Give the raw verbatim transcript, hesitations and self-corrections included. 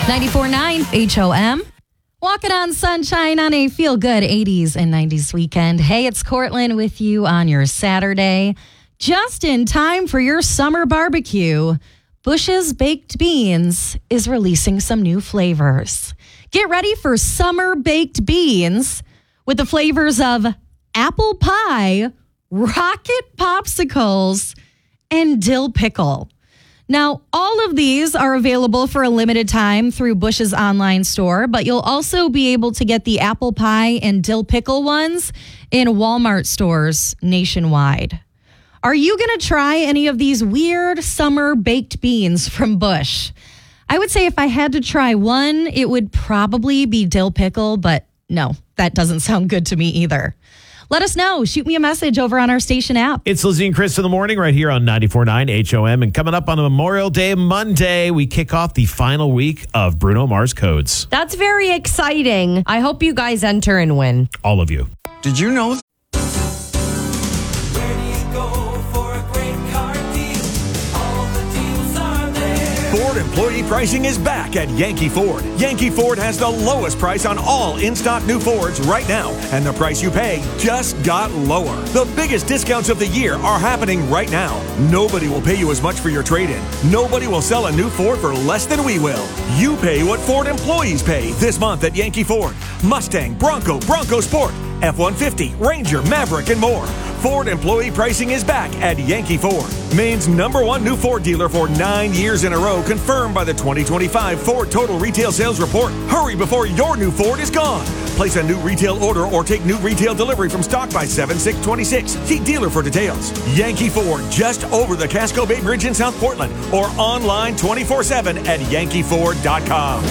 ninety-four point nine H O M. Walking on sunshine on a feel-good eighties and nineties weekend. Hey, it's Cortland with you on your Saturday. Just in time for your summer barbecue, Bush's Baked Beans is releasing some new flavors. Get ready for summer baked beans with the flavors of apple pie, rocket popsicles, and dill pickle. Now, all of these are available for a limited time through Bush's online store, but you'll also be able to get the apple pie and dill pickle ones in Walmart stores nationwide. Are you going to try any of these weird summer baked beans from Bush? I would say if I had to try one, it would probably be dill pickle, but no, that doesn't sound good to me either. Let us know. Shoot me a message over on our station app. It's Lizzie and Chris in the morning right here on ninety-four point nine H O M. And coming up on a Memorial Day Monday, we kick off the final week of Bruno Mars Codes. That's very exciting. I hope you guys enter and win. All of you. Did you know? Where do you go for a great car deal? All the deals are there. Ford employee pricing is back at Yankee Ford. Yankee Ford has the lowest price on all in-stock new Fords right now, and the price you pay just got lower. The biggest discounts of the year are happening right now. Nobody will pay you as much for your trade-in. Nobody will sell a new Ford for less than we will. You pay what Ford employees pay this month at Yankee Ford. Mustang, Bronco, Bronco Sport, F one fifty, Ranger, Maverick, and more. Ford employee pricing is back at Yankee Ford. Maine's number one new Ford dealer for nine years in a row, confirmed by the twenty twenty-five Ford Total Retail Sales Report. Hurry before your new Ford is gone. Place a new retail order or take new retail delivery from stock by seven six twenty-six. See dealer for details. Yankee Ford, just over the Casco Bay Bridge in South Portland, or online twenty-four seven at yankee ford dot com.